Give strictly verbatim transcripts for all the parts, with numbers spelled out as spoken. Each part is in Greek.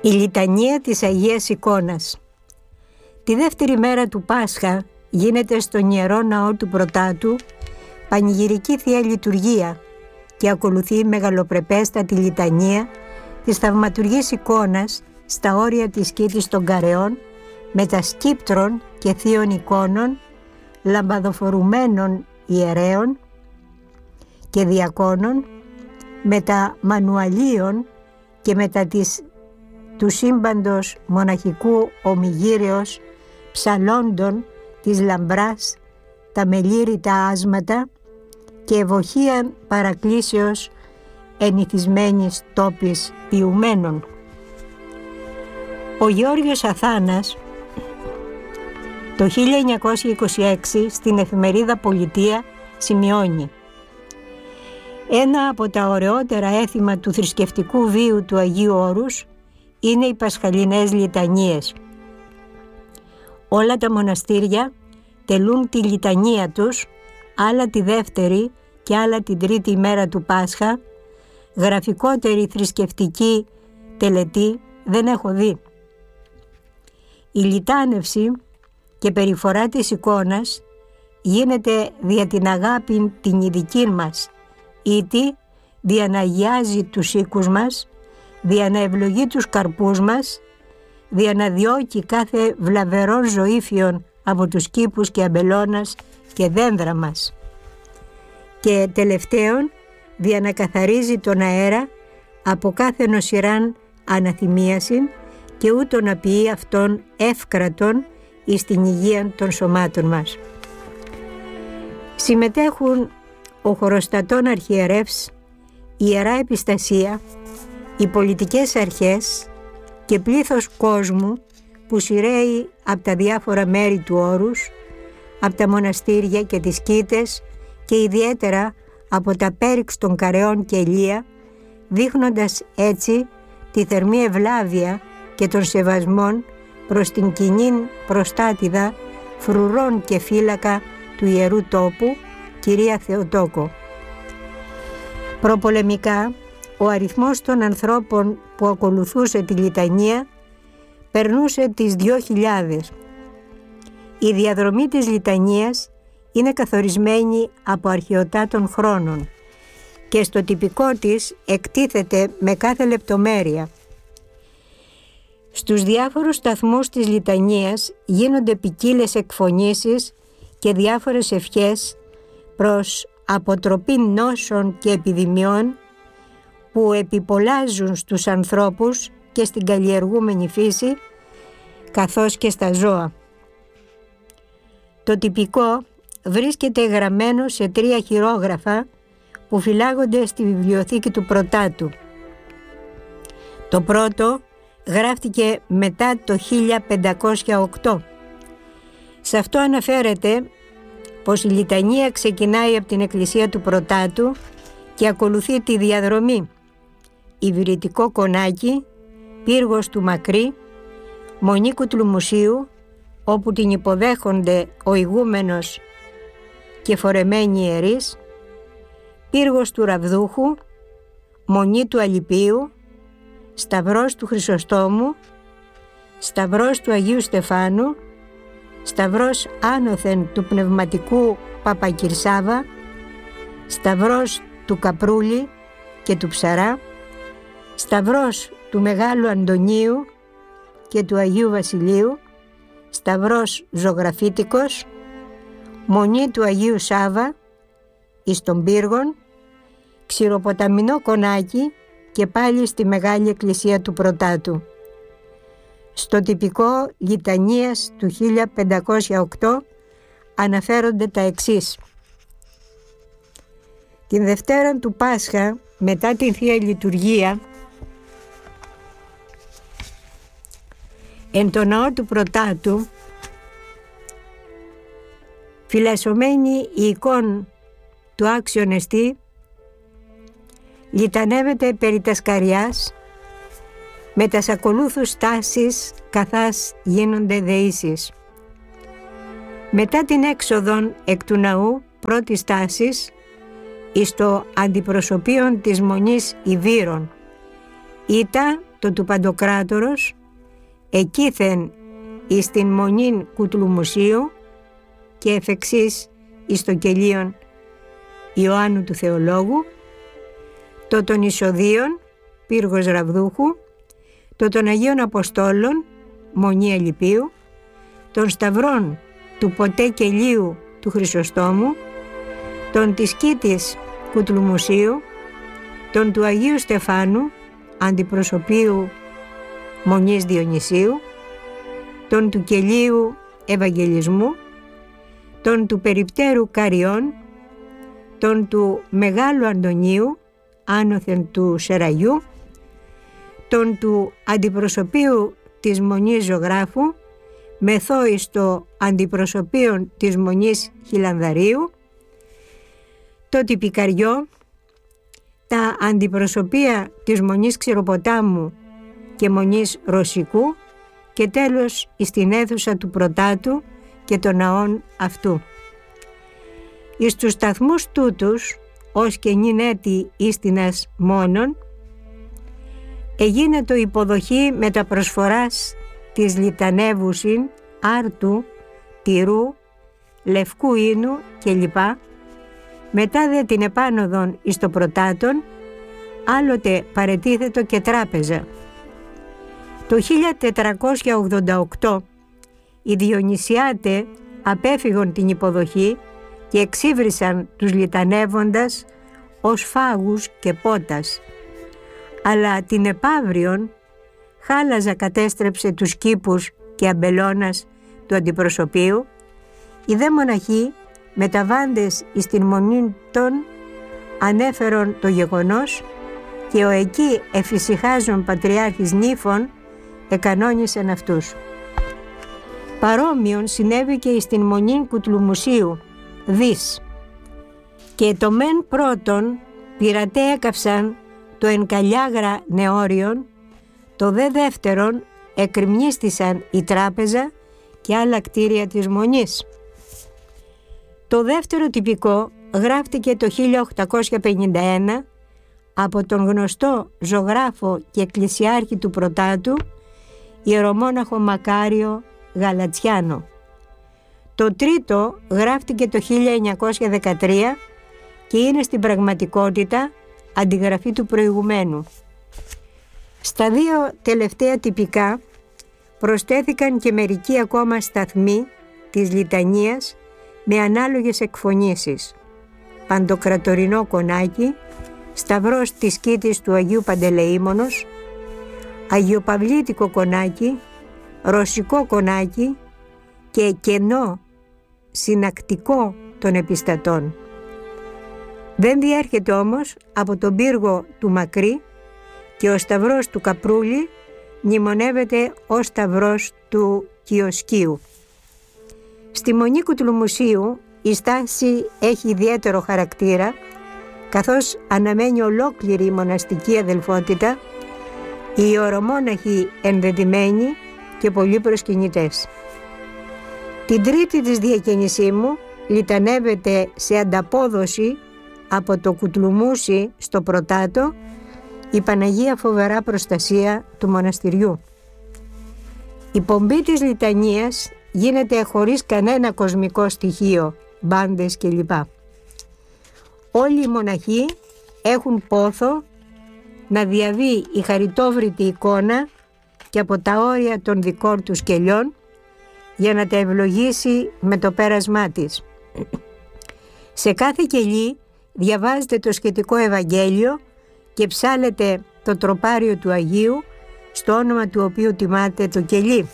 Η Λιτανία της Αγίας Εικόνας. Τη δεύτερη μέρα του Πάσχα γίνεται στον Ιερό Ναό του Πρωτάτου πανηγυρική Θεία Λειτουργία και ακολουθεί η μεγαλοπρεπέστατη λιτανία της θαυματουργής εικόνας στα όρια της Κήτης των Καρεών με τα σκύπτρων και θείων εικόνων λαμπαδοφορουμένων ιερέων και διακόνων, με τα μανουαλίων και μετά της του σύμπαντος μοναχικού ομιγύρεως ψαλόντων της λαμπράς, τα μελήρητα άσματα και ευοχία παρακλήσεως ενηθισμένης τόπης ποιουμένων. Ο Γεώργιος Αθάνας το χίλια εννιακόσια είκοσι έξι στην εφημερίδα Πολιτεία σημειώνει: «Ένα από τα ωραιότερα έθιμα του θρησκευτικού βίου του Αγίου Όρους είναι οι πασχαλινές λιτανίες. Όλα τα μοναστήρια τελούν τη λιτανία τους, άλλα τη δεύτερη και άλλα την τρίτη ημέρα του Πάσχα. Γραφικότερη θρησκευτική τελετή δεν έχω δει. Η λιτάνευση και περιφορά της εικόνας γίνεται δια την αγάπη την ειδική μας, ήτι δια να αγιάζει τους οίκους μας, δια να ευλογεί τους καρπούς μας, δια να διώκει κάθε βλαβερών ζωήφιων από τους κήπους και αμπελώνας και δένδρα μας, και τελευταίον δια να καθαρίζει τον αέρα από κάθε νοσηράν αναθυμίασιν και ούτω να ποιεί αυτόν εύκρατον εις την υγεία των σωμάτων μας». Συμμετέχουν ο χωροστατών αρχιερεύς, η Ιερά Επιστασία, οι πολιτικές αρχές και πλήθος κόσμου που σειραίει από τα διάφορα μέρη του όρους, από τα μοναστήρια και τις κήτες και ιδιαίτερα από τα πέριξ των Καρεών και Ηλία, δείχνοντας έτσι τη θερμή ευλάβεια και των σεβασμών προς την κοινήν προστάτηδα φρουρών και φύλακα του Ιερού Τόπου, Κυρία Θεοτόκο. Προπολεμικά, ο αριθμός των ανθρώπων που ακολουθούσε τη λιτανία περνούσε τις δύο χιλιάδες. Η διαδρομή της λιτανίας είναι καθορισμένη από αρχαιοτάτων χρόνων και στο τυπικό της εκτίθεται με κάθε λεπτομέρεια. Στους διάφορους σταθμούς της λιτανίας γίνονται ποικίλες εκφωνήσεις και διάφορες ευχές προς αποτροπή νόσων και επιδημιών που επιπολάζουν στους ανθρώπους και στην καλλιεργούμενη φύση καθώς και στα ζώα. Το τυπικό βρίσκεται γραμμένο σε τρία χειρόγραφα που φυλάγονται στη βιβλιοθήκη του Πρωτάτου. Το πρώτο γράφτηκε μετά το χίλια πεντακόσια οκτώ. Σε αυτό αναφέρεται πως η λιτανία ξεκινάει από την εκκλησία του Πρωτάτου και ακολουθεί τη διαδρομή Ιβηρητικό Κονάκι, Πύργος του Μακρύ, Μονή Κουτλουμουσίου, όπου την υποδέχονται ο ηγούμενος και φορεμένοι ιερείς, Πύργος του Ραβδούχου, Μονή του Αλιπίου, Σταυρός του Χρυσοστόμου, Σταυρός του Αγίου Στεφάνου, Σταυρός άνωθεν του Πνευματικού Παπακυρσάβα, Σταυρός του Καπρούλη και του Ψαρά, Σταυρός του Μεγάλου Αντωνίου και του Αγίου Βασιλείου, Σταυρός Ζωγραφίτικος, Μονή του Αγίου Σάβα εις των Πύργων, Ξηροποταμινό Κονάκι και πάλι στη Μεγάλη Εκκλησία του Πρωτάτου. Στο τυπικό λιτανίας του χίλια πεντακόσια οκτώ αναφέρονται τα εξής: την Δευτέρα του Πάσχα, μετά την Θεία Λειτουργία, εν το ναό του Πρωτάτου, φυλασσομένη η εικόν του άξιον εστί, λιτανεύεται περί τας καριάς, με τας ακολούθους τάσεις καθάς γίνονται δεήσεις. Μετά την έξοδον εκ του ναού πρώτης τάσης, εις το αντιπροσωπείον της Μονής Ιβύρων Ήτα το του Παντοκράτορος, εκείθεν εις την μονήν Κουτλουμουσίου και εφ' εξής εις το κελίον Ιωάννου του Θεολόγου, το των Ισοδίων, πύργος Ραβδούχου, το των Αγίων Αποστόλων, Μονή Αλυπίου, των Σταυρών του ποτέ κελίου του Χρυσοστόμου, τον της Κήτης Κουτλουμουσίου, τον του Αγίου Στεφάνου, αντιπροσωπείου Μονής Διονυσίου, τον του κελίου Ευαγγελισμού, τον του περιπτέρου Καριών, τον του Μεγάλου Αντωνίου, άνωθεν του Σεραγιού, τον του αντιπροσωπείου της Μονής Ζωγράφου, μεθόιστο αντιπροσωπείων της Μονής Χιλανδαρίου, το τυπικαριό, τα αντιπροσωπεία της Μονής Ξηροποτάμου και Μονής Ρωσικού και τέλος εις την αίθουσα του Πρωτάτου και των ναών αυτού. Εις τους σταθμούς τούτους, ως και νυν έτη ίστινας μόνον, εγίνετο υποδοχή μεταπροσφοράς της λιτανεύουσιν άρτου, τυρού, λευκού ίνου κλπ. Μετά δε την επάνωδον εις το Πρωτάτον, άλλοτε παρετίθετο και τράπεζα. Το χίλια τετρακόσια ογδόντα οκτώ οι Διονυσιάτε απέφυγον την υποδοχή και εξύβρισαν τους λιτανεύοντας ως φάγους και πότας. Αλλά την επαύριον Χάλαζα κατέστρεψε τους κήπους και αμπελώνας του αντιπροσωπείου, οι δε μοναχοί μεταβάντες εις την μονήν των ανέφερον το γεγονός και ο εκεί εφησυχάζων πατριάρχης Νήφων εκανόνισεν αυτούς. Παρόμοιον συνέβη και εις την μονήν Κουτλουμουσίου, δις. Και το μεν πρώτον πειρατέ έκαυσαν το εν καλιάγρα νεόριον, το δε δεύτερον εκρημνίστησαν η τράπεζα και άλλα κτίρια της μονής. Το δεύτερο τυπικό γράφτηκε το χίλια οκτακόσια πενήντα ένα από τον γνωστό ζωγράφο και εκκλησιάρχη του Πρωτάτου, ιερομόναχο Μακάριο Γαλατσιάνο. Το τρίτο γράφτηκε το χίλια εννιακόσια δεκατρία και είναι στην πραγματικότητα αντιγραφή του προηγουμένου. Στα δύο τελευταία τυπικά προσθέθηκαν και μερικοί ακόμα σταθμοί της λιτανίας με ανάλογες εκφωνήσεις. Παντοκρατορινό κονάκι, σταυρός της Κήτης του Αγίου Παντελεήμονος, αγιοπαυλίτικο κονάκι, ρωσικό κονάκι και κενό συνακτικό των επιστατών. Δεν διέρχεται όμως από τον πύργο του Μακρύ και ο σταυρός του Καπρούλη μνημονεύεται ως σταυρός του Κιοσκίου. Στη μονή Κουτλουμουσίου η στάση έχει ιδιαίτερο χαρακτήρα, καθώς αναμένει ολόκληρη η μοναστική αδελφότητα, οι ιερομόναχοι ενδεδειμένοι και πολλοί προσκυνητές. Την τρίτη της διακαινησίμου λιτανεύεται σε ανταπόδοση από το Κουτλουμούσι στο Πρωτάτο η Παναγία Φοβερά Προστασία του μοναστηριού. Η πομπή της λιτανίας γίνεται χωρίς κανένα κοσμικό στοιχείο, μπάντες κλπ. Όλοι οι μοναχοί έχουν πόθο να διαβεί η χαριτόβρητη εικόνα και από τα όρια των δικών τους κελιών για να τα ευλογήσει με το πέρασμά της. Σε κάθε κελί διαβάζεται το σχετικό Ευαγγέλιο και ψάλεται το τροπάριο του Αγίου, στο όνομα του οποίου τιμάται το κελί.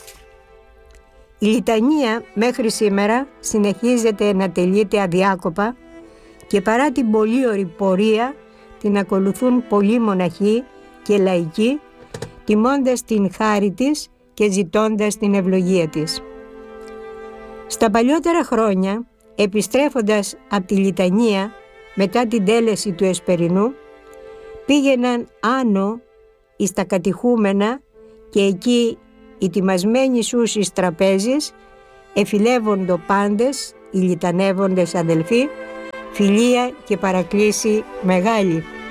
Η λιτανία μέχρι σήμερα συνεχίζεται να τελείται αδιάκοπα και παρά την πολύωρη πορεία την ακολουθούν πολλοί μοναχοί και λαϊκοί, τιμώντας την χάρη της και ζητώντας την ευλογία της. Στα παλιότερα χρόνια, επιστρέφοντας από τη λιτανία μετά την τέλεση του Εσπερινού, πήγαιναν άνω εις τα κατηχούμενα και εκεί οι τιμασμένοι σούσεις τραπέζεις εφηλεύοντο πάντες οι λιτανεύοντες αδελφοί, φιλία και παρακλήση μεγάλη.